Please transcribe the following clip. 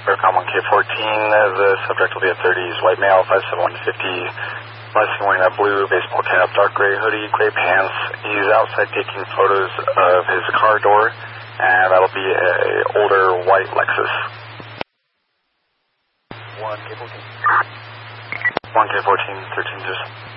Aircom 1K14, the subject will be a 30s white male, 5'7", 150, license wearing a blue baseball cap, dark gray hoodie, gray pants. He's outside taking photos of his car door, and that'll be a older white Lexus. 1K14, 13 just.